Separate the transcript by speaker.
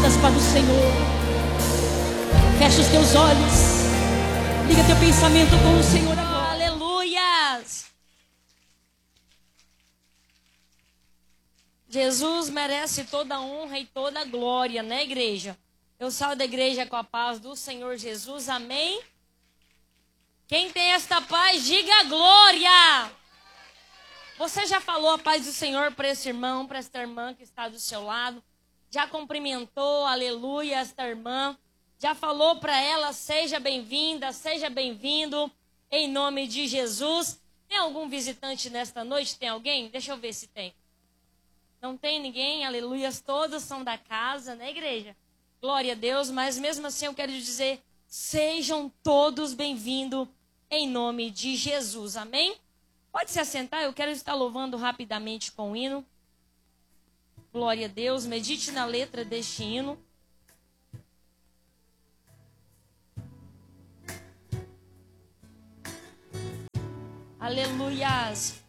Speaker 1: voltadas para o Senhor. Fecha os teus olhos. Liga teu pensamento com o Senhor agora.
Speaker 2: Aleluias! Jesus merece toda a honra e toda a glória, né, igreja? Eu saio da igreja com a paz do Senhor Jesus, amém? Quem tem esta paz, diga glória! Você já falou a paz do Senhor para esse irmão, para esta irmã que está do seu lado? Já cumprimentou, aleluia, esta irmã? Já falou para ela, seja bem-vinda, seja bem-vindo, em nome de Jesus. Tem algum visitante nesta noite? Tem alguém? Deixa eu ver se tem. Não tem ninguém, aleluias, todos são da casa, né, igreja? Glória a Deus, mas mesmo assim eu quero dizer, sejam todos bem-vindos em nome de Jesus, amém? Pode se assentar, eu quero estar louvando rapidamente com o hino. Glória a Deus, medite na letra deste hino. Aleluias.